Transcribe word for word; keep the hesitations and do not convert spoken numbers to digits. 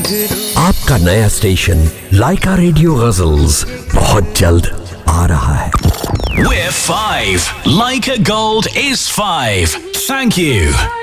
आपका नया स्टेशन लाइका रेडियो गजल्स बहुत जल्द आ रहा है। We're five. Leica Gold is five. Thank you.